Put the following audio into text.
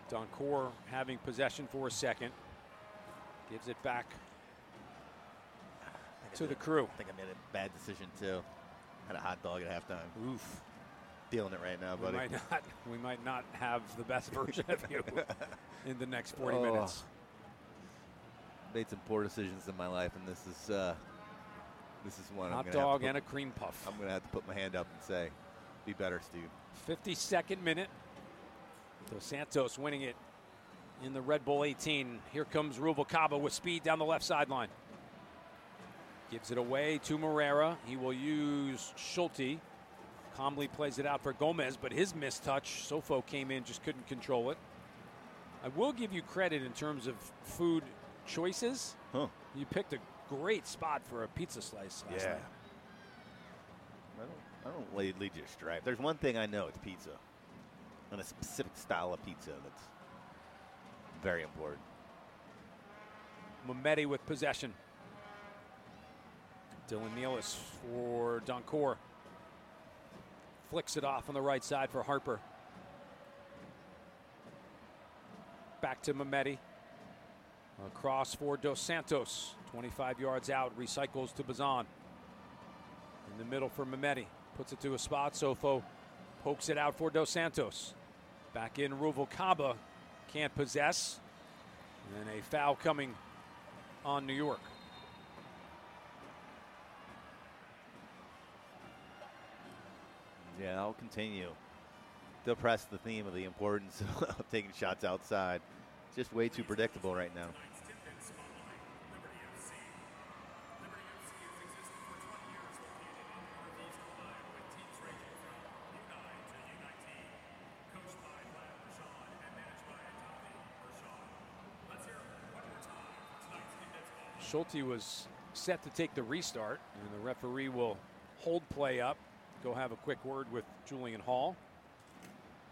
Doncourt having possession for a second. Gives it back to the Crew. I think I made a bad decision, too. Had a hot dog at halftime. Oof. Feeling it right now, buddy. We might not have the best version of you in the next 40 minutes. Made some poor decisions in my life, and this is one. Hot dog and a cream puff. I'm going to have to put my hand up and say, be better, Steve. 52nd minute. Dos Santos winning it in the Red Bull 18. Here comes Rubalcaba with speed down the left sideline. Gives it away to Moreira. He will use Schulte. Calmly plays it out for Gomez, but his missed touch, Sofo came in, just couldn't control it. I will give you credit in terms of food choices. Huh. You picked a great spot for a pizza slice last night. I don't lead you astray. If there's one thing I know, it's pizza. And a specific style of pizza that's very important. Mehmeti with possession. Dylan Nealis for Doncourt. Flicks it off on the right side for Harper. Back to Mehmeti. Across for Dos Santos. 25 yards out. Recycles to Bazan. In the middle for Mehmeti. Puts it to a spot. Sofo pokes it out for Dos Santos. Back in Rubalcaba. Can't possess. And a foul coming on New York. Yeah, I'll continue to press the theme of the importance of taking shots outside. It's just way too predictable right now. Schulte was set to take the restart, and the referee will hold play up. Go have a quick word with Julian Hall.